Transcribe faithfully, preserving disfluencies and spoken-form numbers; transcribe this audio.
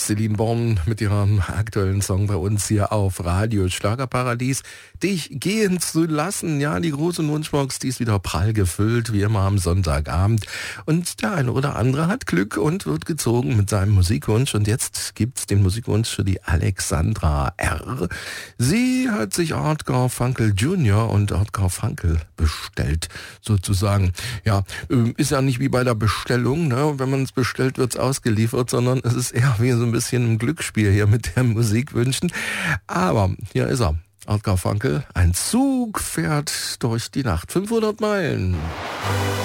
Celine Born mit ihrem aktuellen Song bei uns hier auf Radio Schlagerparadies. Dich gehen zu lassen, ja, die große Wunschbox, die ist wieder prall gefüllt, wie immer am Sonntagabend. Und der eine oder andere hat Glück und wird gezogen mit seinem Musikwunsch. Und jetzt gibt's den Musikwunsch für die Alexandra R. Sie hat sich Art Garfunkel Junior und Art Garfunkel bestellt, sozusagen. Ja, ist ja nicht wie bei der Bestellung, ne? Wenn man es bestellt, wird's ausgeliefert, sondern es ist eher wie so ein bisschen ein Glücksspiel hier mit den Musikwünschen. Aber hier ist er. Art Garfunkel, ein Zug fährt durch die Nacht. fünfhundert Meilen.